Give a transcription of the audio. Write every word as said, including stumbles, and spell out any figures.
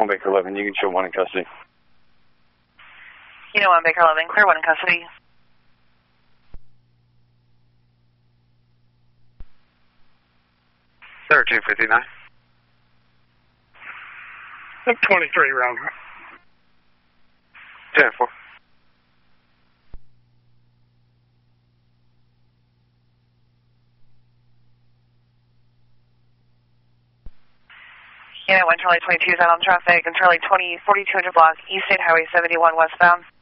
one Baker eleven, you can show one in custody. You know one Baker eleven, clear one in custody. thirteen fifty-nine. twenty-three round. ten four. Unit one Charlie twenty-two is out on traffic and Charlie twenty, forty-two hundred block, East State Highway seventy-one westbound.